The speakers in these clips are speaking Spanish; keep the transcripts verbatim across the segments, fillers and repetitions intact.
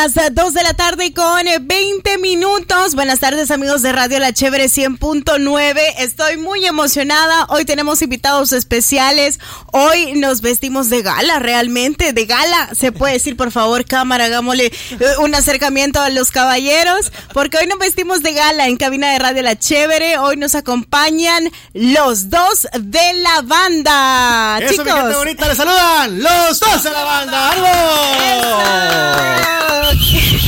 las dos de la tarde con veinte minutos. Buenas tardes, amigos de Radio La Chévere cien punto nueve. Estoy muy emocionada. Hoy tenemos invitados especiales. Hoy nos vestimos de gala, realmente, de gala. Se puede decir, por favor, cámara, hagámosle un acercamiento a los caballeros, porque hoy nos vestimos de gala en cabina de Radio La Chévere. Hoy nos acompañan los dos de la banda. Eso, chicos. Mi gente bonita, les saludan los dos de la banda. ¡Vamos!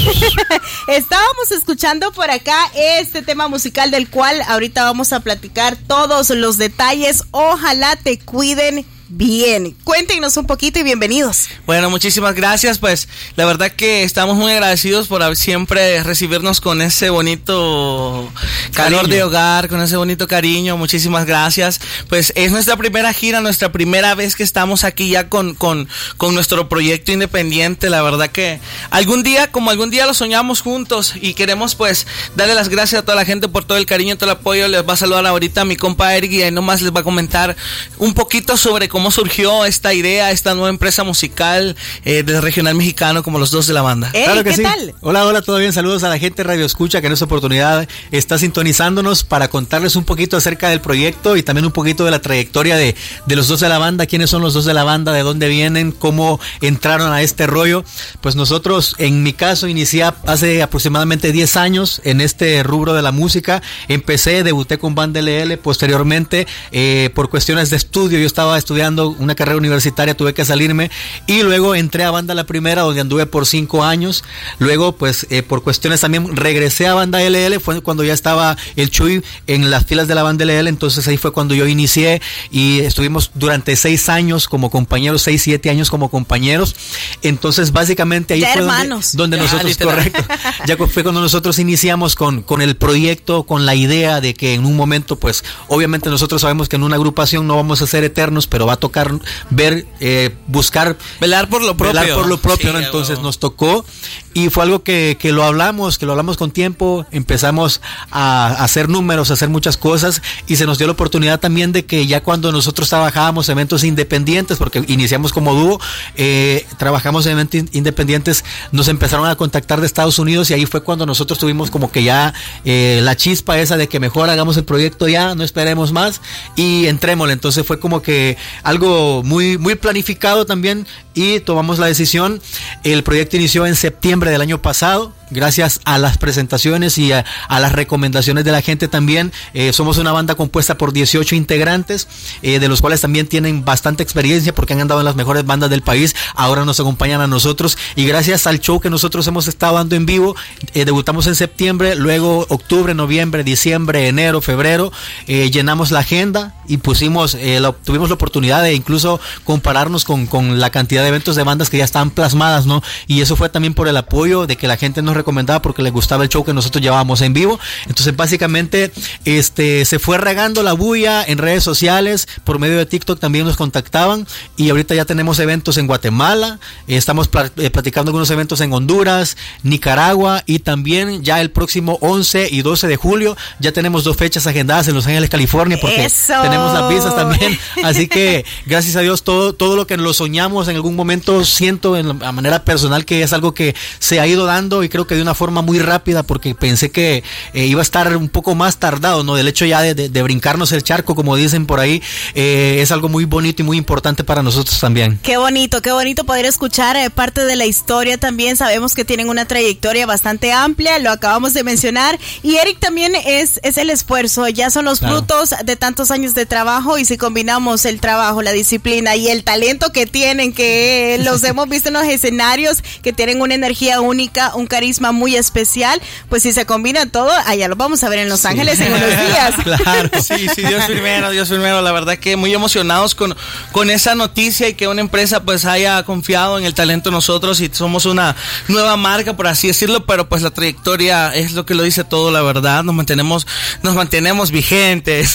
Estábamos escuchando por acá este tema musical del cual ahorita vamos a platicar todos los detalles. Ojalá te cuiden bien. Cuéntenos un poquito y bienvenidos. Bueno, muchísimas gracias. Pues la verdad que estamos muy agradecidos por siempre recibirnos con ese bonito calor de hogar, con ese bonito cariño. Muchísimas gracias. Pues es nuestra primera gira, nuestra primera vez que estamos aquí ya con, con, con nuestro proyecto independiente. La verdad que algún día, como algún día lo soñamos juntos, y queremos pues darle las gracias a toda la gente por todo el cariño, todo el apoyo. Les va a saludar ahorita a mi compa Eric y ahí nomás les va a comentar un poquito sobre cómo ¿Cómo surgió esta idea, esta nueva empresa musical eh, del regional mexicano como los dos de la banda? Hey, claro que ¿qué sí. tal? Hola, hola, todo bien. Saludos a la gente de Radio Escucha que en esta oportunidad está sintonizándonos para contarles un poquito acerca del proyecto y también un poquito de la trayectoria de, de los dos de la banda. ¿Quiénes son los dos de la banda? ¿De dónde vienen? ¿Cómo entraron a este rollo? Pues nosotros, en mi caso, inicié hace aproximadamente diez años en este rubro de la música. Empecé, debuté con Banda L L. Posteriormente, eh, por cuestiones de estudio, yo estaba estudiando una carrera universitaria, tuve que salirme y luego entré a Banda La Primera, donde anduve por cinco años. Luego pues eh, por cuestiones también regresé a Banda L L, fue cuando ya estaba el Chuy en las filas de la Banda L L, entonces ahí fue cuando yo inicié y estuvimos durante seis años como compañeros, seis, siete años como compañeros. Entonces básicamente ahí ya fue hermanos. donde, donde ya, nosotros, literal. correcto, ya fue cuando nosotros iniciamos con, con el proyecto, con la idea de que en un momento pues obviamente nosotros sabemos que en una agrupación no vamos a ser eternos, pero va a tocar ver, eh, buscar, velar por lo propio. Velar por lo propio, sí, ¿no? Entonces bueno. nos tocó y fue algo que, que lo hablamos, que lo hablamos con tiempo, empezamos a, a hacer números, a hacer muchas cosas y se nos dio la oportunidad también de que ya cuando nosotros trabajábamos eventos independientes, porque iniciamos como dúo, eh, trabajamos en eventos independientes, nos empezaron a contactar de Estados Unidos y ahí fue cuando nosotros tuvimos como que ya eh, la chispa esa de que mejor hagamos el proyecto ya, no esperemos más y entrémosle. Entonces fue como que algo muy, muy planificado también y tomamos la decisión. El proyecto inició en septiembre del año pasado. Gracias a las presentaciones y a, a las recomendaciones de la gente también. Eh, somos una banda compuesta por dieciocho integrantes, eh, de los cuales también tienen bastante experiencia porque han andado en las mejores bandas del país. Ahora nos acompañan a nosotros y gracias al show que nosotros hemos estado dando en vivo, eh, debutamos en septiembre, luego octubre, noviembre, diciembre, enero, febrero, eh, llenamos la agenda y pusimos, eh, la, tuvimos la oportunidad de incluso compararnos con, con la cantidad de eventos de bandas que ya estaban plasmadas, ¿no? Y eso fue también por el apoyo de que la gente nos recomendaba porque les gustaba el show que nosotros llevábamos en vivo. Entonces básicamente este se fue regando la bulla en redes sociales, por medio de TikTok también nos contactaban y ahorita ya tenemos eventos en Guatemala, eh, estamos pl- eh, platicando algunos eventos en Honduras, Nicaragua y también ya el próximo once y doce de julio ya tenemos dos fechas agendadas en Los Ángeles, California, porque ¡eso! Tenemos las visas también, así que gracias a Dios todo, todo lo que lo soñamos en algún momento siento en la manera personal que es algo que se ha ido dando y creo que de una forma muy rápida porque pensé que eh, iba a estar un poco más tardado, ¿no? Del hecho ya de, de, de brincarnos el charco, como dicen por ahí, eh, es algo muy bonito y muy importante para nosotros también. Qué bonito, qué bonito poder escuchar eh, parte de la historia también. Sabemos que tienen una trayectoria bastante amplia, lo acabamos de mencionar. Y Eric también es, es el esfuerzo, ya son los claro. frutos de tantos años de trabajo y si combinamos el trabajo, la disciplina y el talento que tienen, que los hemos visto en los escenarios, que tienen una energía única, un carisma muy especial, pues si se combina todo, allá lo vamos a ver en Los Ángeles sí. en unos días. Claro. Sí, sí, Dios primero, Dios primero. La verdad que muy emocionados con, con esa noticia y que una empresa pues haya confiado en el talento de nosotros y somos una nueva marca, por así decirlo, pero pues la trayectoria es lo que lo dice todo, la verdad. Nos mantenemos, nos mantenemos vigentes.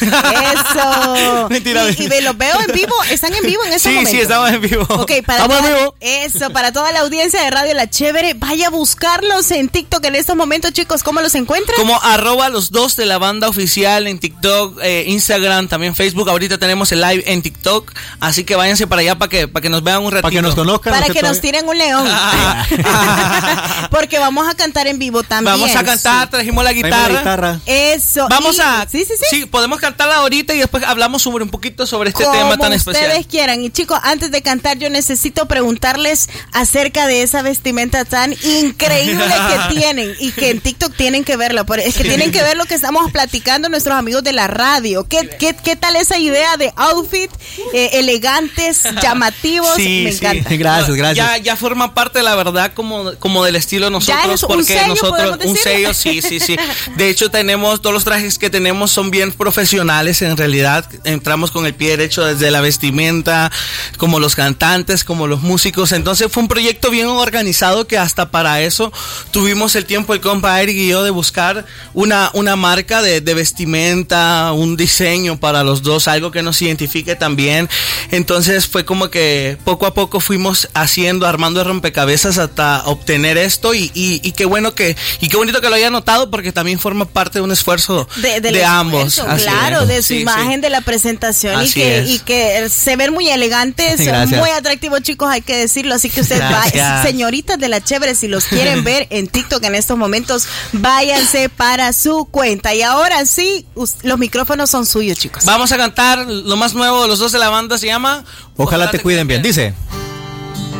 Eso. Mentira. Y, y los veo en vivo, ¿están en vivo en este sí, momento? Sí, sí, estamos en vivo. Ok, para estamos toda, en vivo. Eso, para toda la audiencia de Radio La Chévere, vaya a buscarlos en TikTok en estos momentos, chicos. ¿Cómo los encuentran? Como arroba los dos de la banda oficial en TikTok, eh, Instagram, también Facebook. Ahorita tenemos el live en TikTok, así que váyanse para allá para que, para que nos vean un ratito. Para que nos conozcan. Para que nos tiren un león. Porque vamos a cantar en vivo también. Vamos a cantar, trajimos la guitarra. La guitarra. Eso. Vamos y, a... Sí, sí, sí. Sí, podemos cantarla ahorita y después hablamos sobre un poquito sobre este Como tema tan especial. ustedes quieran. Y chicos, antes de cantar yo necesito preguntarles acerca de esa vestimenta tan increíble que tienen y que en TikTok tienen que verlo. Es que tienen que ver lo que estamos platicando nuestros amigos de la radio. ¿Qué, qué, qué tal esa idea de outfit eh, elegantes, llamativos? Sí, Me sí. encanta. Gracias, gracias. Ya, ya forma parte, la verdad, como, como del estilo de nosotros. Ya es un porque sello, nosotros, ¿podemos un decirlo? sello, sí, sí, sí. De hecho, tenemos, todos los trajes que tenemos son bien profesionales, en realidad. Entramos con el pie derecho desde la vestimenta, como los cantantes, como los músicos. Entonces fue un proyecto bien organizado que hasta para eso tuvimos el tiempo, el compa Eric y yo, de buscar una, una marca de, de vestimenta, un diseño para los dos, algo que nos identifique también. Entonces fue como que poco a poco fuimos haciendo, armando el rompecabezas hasta obtener esto y, y, y qué bueno que, y qué bonito que lo haya notado porque también forma parte de un esfuerzo de, de, de ambos. Así claro, es. de su sí, imagen, sí. de la presentación y que, y que se ven muy elegantes, Gracias. muy atractivos, chicos, hay que decirlo. Así que ustedes, va, señoritas de la chévere, si los quieren ver en TikTok en estos momentos, váyanse para su cuenta. Y ahora sí, los micrófonos son suyos, chicos. Vamos a cantar lo más nuevo de los dos de la banda, se llama Ojalá, Ojalá te, te cuiden bien. bien. Dice...